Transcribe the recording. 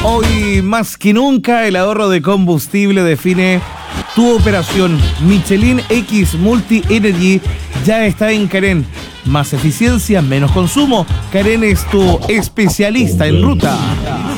Hoy más que nunca el ahorro de combustible define tu operación. Michelin X Multi Energy ya está en Carén. Más eficiencia, menos consumo. Carén es tu especialista en ruta.